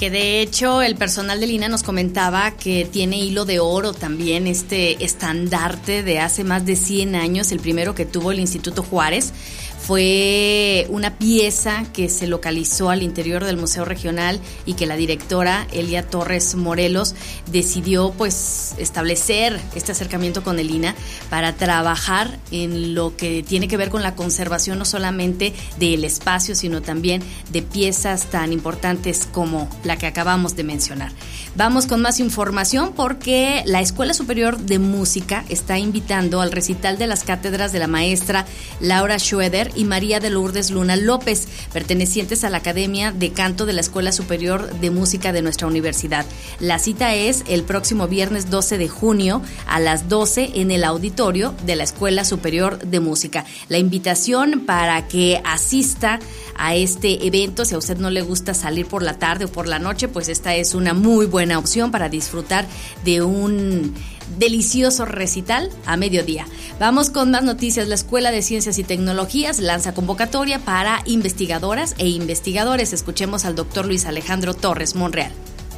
Que de hecho el personal del INAH nos comentaba que tiene hilo de oro también este estandarte de hace más de 100 años, el primero que tuvo el Instituto Juárez. Fue una pieza que se localizó al interior del Museo Regional y que la directora Elia Torres Morelos decidió pues establecer este acercamiento con el INAH para trabajar en lo que tiene que ver con la conservación no solamente del espacio, sino también de piezas tan importantes como la que acabamos de mencionar. Vamos con más información porque la Escuela Superior de Música está invitando al recital de las cátedras de la maestra Laura Schroeder y María de Lourdes Luna López, pertenecientes a la Academia de Canto de la Escuela Superior de Música de nuestra universidad. La cita es el próximo viernes 12 de junio a las 12 en el auditorio de la Escuela Superior de Música. La invitación para que asista a este evento, si a usted no le gusta salir por la tarde o por la noche, pues esta es una muy buena opción para disfrutar de un delicioso recital a mediodía. Vamos con más noticias. La Escuela de Ciencias y Tecnologías lanza convocatoria para investigadoras e investigadores. Escuchemos al doctor Luis Alejandro Torres Monreal.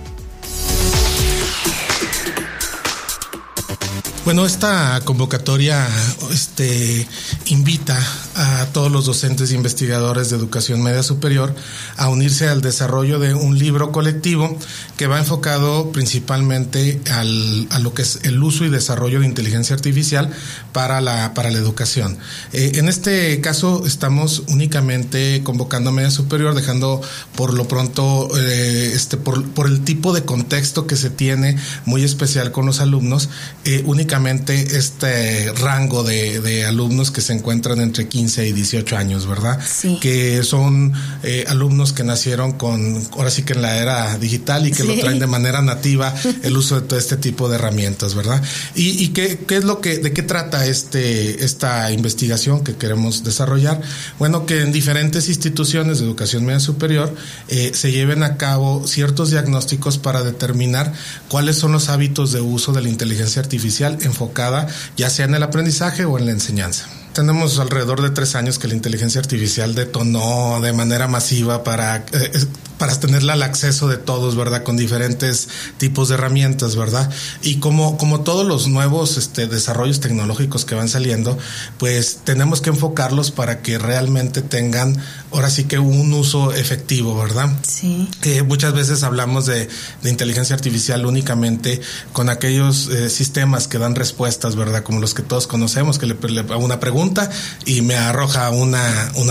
Bueno, esta convocatoria invita a todos los docentes e investigadores de educación media superior a unirse al desarrollo de un libro colectivo que va enfocado principalmente a lo que es el uso y desarrollo de inteligencia artificial para la educación. En este caso estamos únicamente convocando a media superior, dejando por lo pronto por el tipo de contexto que se tiene muy especial con los alumnos, únicamente este rango de alumnos que se encuentran entre 15 y 18 años, ¿verdad? Sí. Que son alumnos que nacieron ahora sí que en la era digital y que lo traen de manera nativa el uso de todo este tipo de herramientas, ¿verdad? ¿Y qué es de qué trata esta investigación que queremos desarrollar? Bueno, que en diferentes instituciones de educación media superior se lleven a cabo ciertos diagnósticos para determinar cuáles son los hábitos de uso de la inteligencia artificial enfocada ya sea en el aprendizaje o en la enseñanza. Tenemos alrededor de 3 años que la inteligencia artificial detonó de manera masiva para tenerla al acceso de todos, ¿verdad? Con diferentes tipos de herramientas, ¿verdad? Y como todos los nuevos desarrollos tecnológicos que van saliendo, pues tenemos que enfocarlos para que realmente tengan ahora sí que un uso efectivo, ¿verdad? Sí. Muchas veces hablamos de inteligencia artificial únicamente con aquellos sistemas que dan respuestas, ¿verdad? Como los que todos conocemos, que le hago una pregunta y me arroja una